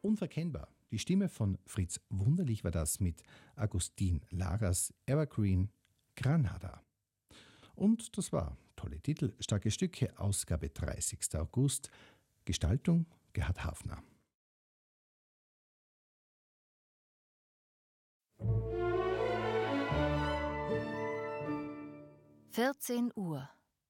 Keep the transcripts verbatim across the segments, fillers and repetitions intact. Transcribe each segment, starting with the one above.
Unverkennbar. Die Stimme von Fritz Wunderlich war das mit Agustin Laras Evergreen Granada. Und das war tolle Titel, starke Stücke, Ausgabe dreißigster August, Gestaltung Gerhard Hafner. vierzehn Uhr.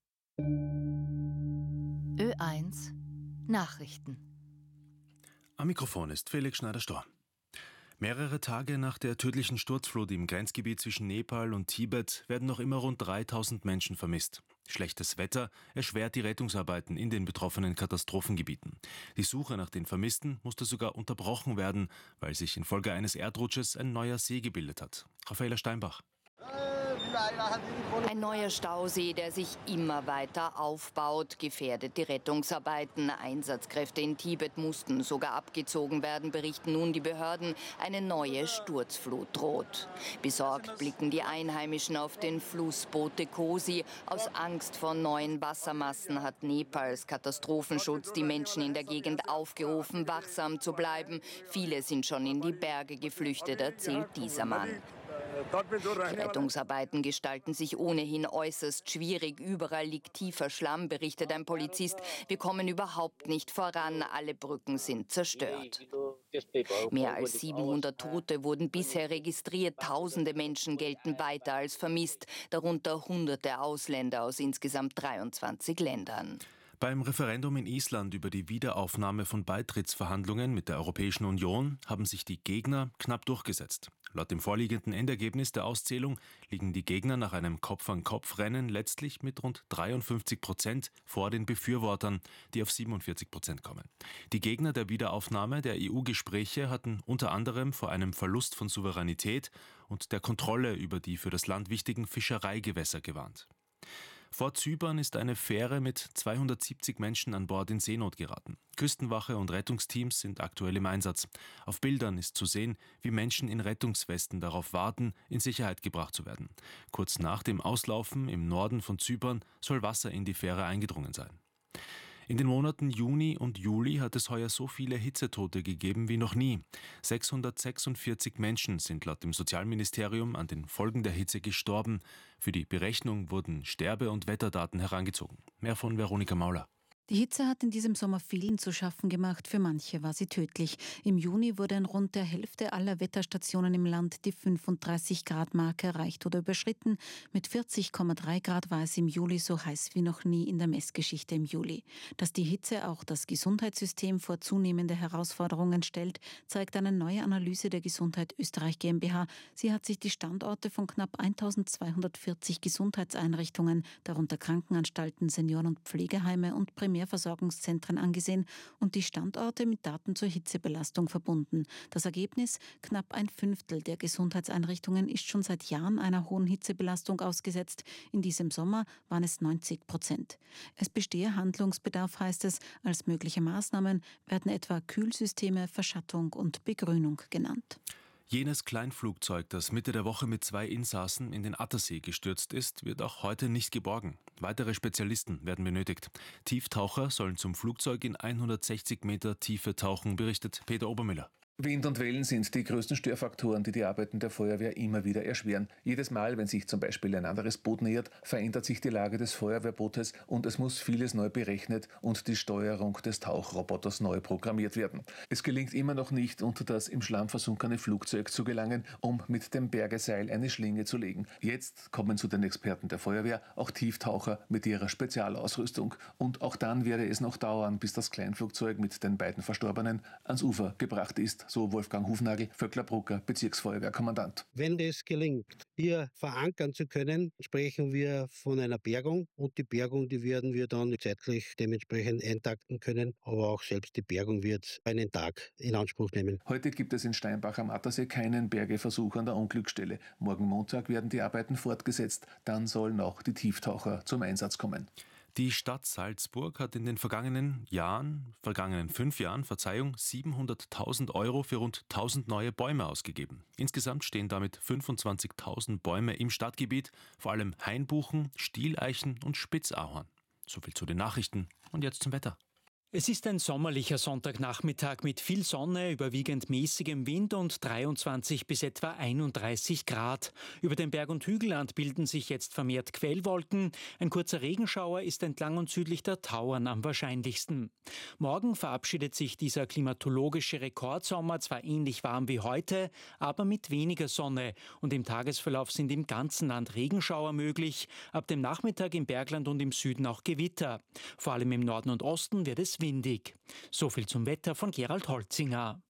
Ö eins Nachrichten. Am Mikrofon ist Felix Schneider-Storr. Mehrere Tage nach der tödlichen Sturzflut im Grenzgebiet zwischen Nepal und Tibet werden noch immer rund dreitausend Menschen vermisst. Schlechtes Wetter erschwert die Rettungsarbeiten in den betroffenen Katastrophengebieten. Die Suche nach den Vermissten musste sogar unterbrochen werden, weil sich infolge eines Erdrutsches ein neuer See gebildet hat. Raffaela Steinbach. Ein neuer Stausee, der sich immer weiter aufbaut, gefährdet die Rettungsarbeiten. Einsatzkräfte in Tibet mussten sogar abgezogen werden, berichten nun die Behörden. Eine neue Sturzflut droht. Besorgt blicken die Einheimischen auf den Fluss Bote Kosi. Aus Angst vor neuen Wassermassen hat Nepals Katastrophenschutz die Menschen in der Gegend aufgerufen, wachsam zu bleiben. Viele sind schon in die Berge geflüchtet, erzählt dieser Mann. Die Rettungsarbeiten gestalten sich ohnehin äußerst schwierig. Überall liegt tiefer Schlamm, berichtet ein Polizist. Wir kommen überhaupt nicht voran. Alle Brücken sind zerstört. Mehr als siebenhundert Tote wurden bisher registriert. Tausende Menschen gelten weiter als vermisst. Darunter hunderte Ausländer aus insgesamt dreiundzwanzig Ländern. Beim Referendum in Island über die Wiederaufnahme von Beitrittsverhandlungen mit der Europäischen Union haben sich die Gegner knapp durchgesetzt. Laut dem vorliegenden Endergebnis der Auszählung liegen die Gegner nach einem Kopf-an-Kopf-Rennen letztlich mit rund dreiundfünfzig Prozent vor den Befürwortern, die auf siebenundvierzig Prozent kommen. Die Gegner der Wiederaufnahme der E U-Gespräche hatten unter anderem vor einem Verlust von Souveränität und der Kontrolle über die für das Land wichtigen Fischereigewässer gewarnt. Vor Zypern ist eine Fähre mit zweihundertsiebzig Menschen an Bord in Seenot geraten. Küstenwache und Rettungsteams sind aktuell im Einsatz. Auf Bildern ist zu sehen, wie Menschen in Rettungswesten darauf warten, in Sicherheit gebracht zu werden. Kurz nach dem Auslaufen im Norden von Zypern soll Wasser in die Fähre eingedrungen sein. In den Monaten Juni und Juli hat es heuer so viele Hitzetote gegeben wie noch nie. sechshundertsechsundvierzig Menschen sind laut dem Sozialministerium an den Folgen der Hitze gestorben. Für die Berechnung wurden Sterbe- und Wetterdaten herangezogen. Mehr von Veronika Mauler. Die Hitze hat in diesem Sommer vielen zu schaffen gemacht, für manche war sie tödlich. Im Juni wurde in rund der Hälfte aller Wetterstationen im Land die fünfunddreißig Grad Marke erreicht oder überschritten. Mit vierzig Komma drei Grad war es im Juli so heiß wie noch nie in der Messgeschichte im Juli. Dass die Hitze auch das Gesundheitssystem vor zunehmende Herausforderungen stellt, zeigt eine neue Analyse der Gesundheit Österreich GmbH. Sie hat sich die Standorte von knapp eintausendzweihundertvierzig Gesundheitseinrichtungen, darunter Krankenanstalten, Senioren- und Pflegeheime und Primärversorgungszentren angesehen und die Standorte mit Daten zur Hitzebelastung verbunden. Das Ergebnis: knapp ein Fünftel der Gesundheitseinrichtungen ist schon seit Jahren einer hohen Hitzebelastung ausgesetzt. In diesem Sommer waren es neunzig Prozent. Es bestehe Handlungsbedarf, heißt es. Als mögliche Maßnahmen werden etwa Kühlsysteme, Verschattung und Begrünung genannt. Jenes Kleinflugzeug, das Mitte der Woche mit zwei Insassen in den Attersee gestürzt ist, wird auch heute nicht geborgen. Weitere Spezialisten werden benötigt. Tieftaucher sollen zum Flugzeug in hundertsechzig Meter Tiefe tauchen, berichtet Peter Obermüller. Wind und Wellen sind die größten Störfaktoren, die die Arbeiten der Feuerwehr immer wieder erschweren. Jedes Mal, wenn sich zum Beispiel ein anderes Boot nähert, verändert sich die Lage des Feuerwehrbootes und es muss vieles neu berechnet und die Steuerung des Tauchroboters neu programmiert werden. Es gelingt immer noch nicht, unter das im Schlamm versunkene Flugzeug zu gelangen, um mit dem Bergeseil eine Schlinge zu legen. Jetzt kommen zu den Experten der Feuerwehr auch Tieftaucher mit ihrer Spezialausrüstung. Und auch dann werde es noch dauern, bis das Kleinflugzeug mit den beiden Verstorbenen ans Ufer gebracht ist. So Wolfgang Hufnagel, Vöcklerbrucker, Bezirksfeuerwehrkommandant. Wenn es gelingt, hier verankern zu können, sprechen wir von einer Bergung. Und die Bergung, die werden wir dann zeitlich dementsprechend eintakten können. Aber auch selbst die Bergung wird einen Tag in Anspruch nehmen. Heute gibt es in Steinbach am Attersee keinen Bergeversuch an der Unglücksstelle. Morgen Montag werden die Arbeiten fortgesetzt. Dann sollen auch die Tieftaucher zum Einsatz kommen. Die Stadt Salzburg hat in den vergangenen Jahren, vergangenen fünf Jahren, Verzeihung, siebenhunderttausend Euro für rund tausend neue Bäume ausgegeben. Insgesamt stehen damit fünfundzwanzigtausend Bäume im Stadtgebiet, vor allem Hainbuchen, Stieleichen und Spitzahorn. Soviel zu den Nachrichten und jetzt zum Wetter. Es ist ein sommerlicher Sonntagnachmittag mit viel Sonne, überwiegend mäßigem Wind und dreiundzwanzig bis etwa einunddreißig Grad. Über dem Berg- und Hügelland bilden sich jetzt vermehrt Quellwolken. Ein kurzer Regenschauer ist entlang und südlich der Tauern am wahrscheinlichsten. Morgen verabschiedet sich dieser klimatologische Rekordsommer zwar ähnlich warm wie heute, aber mit weniger Sonne. Und im Tagesverlauf sind im ganzen Land Regenschauer möglich. Ab dem Nachmittag im Bergland und im Süden auch Gewitter. Vor allem im Norden und Osten wird es windig. So viel zum Wetter von Gerald Holzinger.